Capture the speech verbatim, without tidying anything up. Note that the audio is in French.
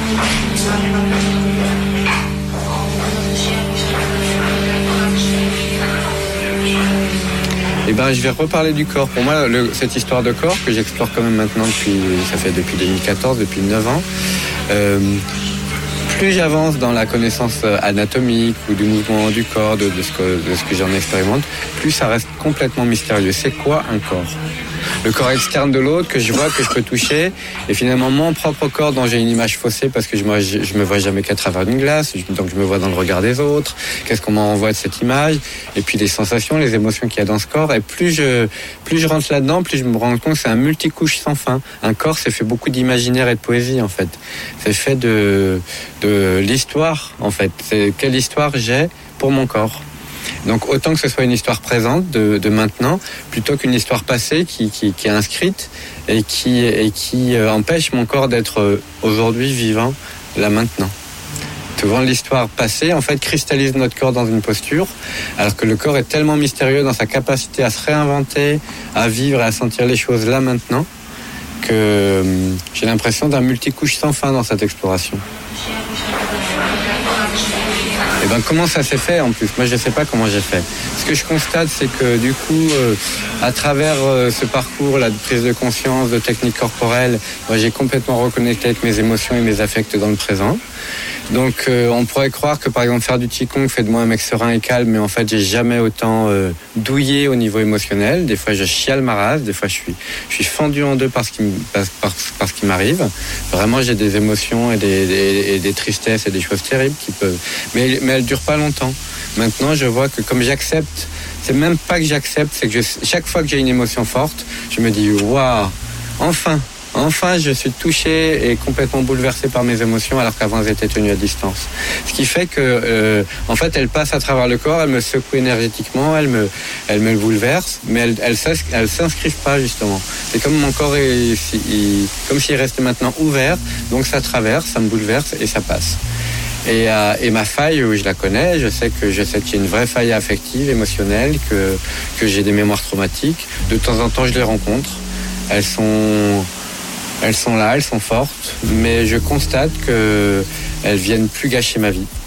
Eh ben, je vais reparler du corps. Pour moi, le, cette histoire de corps que j'explore quand même maintenant depuis, ça fait depuis deux mille quatorze, depuis neuf ans. Euh, plus j'avance dans la connaissance anatomique ou du mouvement du corps, de, de ce que, de ce que j'en expérimente, plus ça reste complètement mystérieux. C'est quoi un corps ? Le corps externe de l'autre que je vois, que je peux toucher, et finalement mon propre corps dont j'ai une image faussée parce que je me, je, je me vois jamais qu'à travers une glace, donc je me vois dans le regard des autres. Qu'est-ce qu'on m'envoie de cette image ? Et puis les sensations, les émotions qu'il y a dans ce corps. Et plus je, plus je rentre là-dedans, plus je me rends compte que c'est un multicouche sans fin. Un corps, c'est fait beaucoup d'imaginaire et de poésie en fait. C'est fait de, de l'histoire en fait. C'est quelle histoire j'ai pour mon corps. Donc autant que ce soit une histoire présente de, de maintenant, plutôt qu'une histoire passée qui, qui, qui est inscrite et qui, et qui euh, empêche mon corps d'être euh, aujourd'hui vivant, là maintenant. Souvent l'histoire passée en fait cristallise notre corps dans une posture, alors que le corps est tellement mystérieux dans sa capacité à se réinventer, à vivre et à sentir les choses là maintenant, que euh, j'ai l'impression d'un multicouche sans fin dans cette exploration. Et ben comment ça s'est fait en plus ? Moi je ne sais pas comment j'ai fait. Ce que je constate c'est que du coup euh, à travers euh, ce parcours là de prise de conscience, de technique corporelle, moi j'ai complètement reconnecté avec mes émotions et mes affects dans le présent. Donc euh, on pourrait croire que par exemple faire du Qigong fait de moi un mec serein et calme, mais en fait j'ai jamais autant euh, douillé au niveau émotionnel. Des fois je chiale ma race, des fois je suis, je suis fendu en deux par ce qui, par, par, par ce qui m'arrive. Vraiment j'ai des émotions et des, des, et des tristesses et des choses terribles qui peuvent... Mais, mais elles durent pas longtemps. Maintenant je vois que comme j'accepte, c'est même pas que j'accepte, c'est que je, chaque fois que j'ai une émotion forte, je me dis waouh, enfin Enfin, je suis touché et complètement bouleversé par mes émotions alors qu'avant elles étaient tenues à distance. Ce qui fait que, euh, en fait, elles passent à travers le corps, elles me secouent énergétiquement, elles me, elles me bouleversent, mais elles, elles, elles s'inscrivent pas justement. C'est comme mon corps est, il, comme s'il restait maintenant ouvert, donc ça traverse, ça me bouleverse et ça passe. Et, euh, et ma faille, je la connais, je sais que je sais qu'il y a une vraie faille affective, émotionnelle, que que j'ai des mémoires traumatiques. De temps en temps, je les rencontre. Elles sont Elles sont là, elles sont fortes, mais je constate qu'elles viennent plus gâcher ma vie.